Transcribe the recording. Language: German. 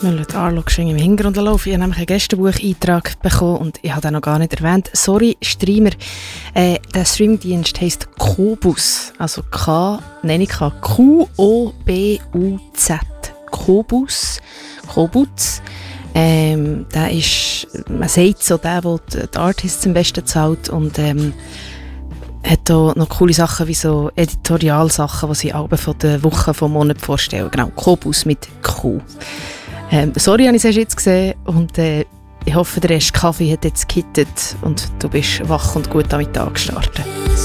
Weil die Arlo im Hintergrund laufen. Ich habe nämlich einen Gästebucheintrag bekommen und ich habe den noch gar nicht erwähnt. Sorry, Streamer. Der Streamingdienst heisst Qobuz. Also Q-O-B-U-Z. Qobuz. Der ist, man sagt so, der die Artists am besten zahlt und hat auch noch coole Sachen wie so Editorialsachen, die sie Alben von der Woche, vom Monat vorstellen. Genau, Qobuz mit Q. Sorry, habe ich es jetzt gesehen und ich hoffe, der erste Kaffee hat jetzt gekittet und du bist wach und gut am Tag gestartet.